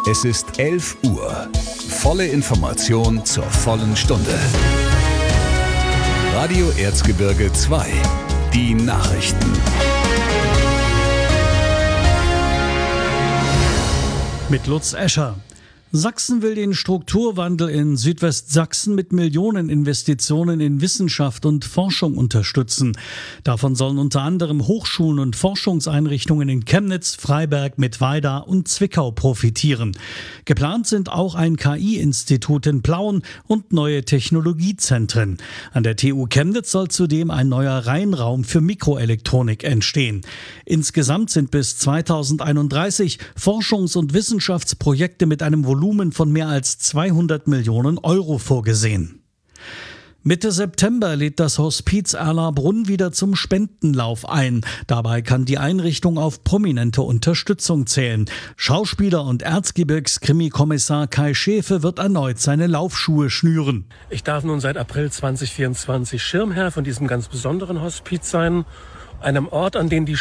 Es ist 11 Uhr. Volle Information zur vollen Stunde. Radio Erzgebirge 2. Die Nachrichten. Mit Lutz Escher. Sachsen will den Strukturwandel in Südwestsachsen mit Millioneninvestitionen in Wissenschaft und Forschung unterstützen. Davon sollen unter anderem Hochschulen und Forschungseinrichtungen in Chemnitz, Freiberg, Mittweida und Zwickau profitieren. Geplant sind auch ein KI-Institut in Plauen und neue Technologiezentren. An der TU Chemnitz soll zudem ein neuer Reinraum für Mikroelektronik entstehen. Insgesamt sind bis 2031 Forschungs- und Wissenschaftsprojekte mit einem Volumen von mehr als 200 Millionen Euro vorgesehen. Mitte September lädt das Hospiz Erlabrunn wieder zum Spendenlauf ein. Dabei kann die Einrichtung auf prominente Unterstützung zählen. Schauspieler und Erzgebirgskrimi-Kommissar Kai Schäfe wird erneut seine Laufschuhe schnüren. Ich darf nun seit April 2024 Schirmherr von diesem ganz besonderen Hospiz sein. Einem Ort, an den die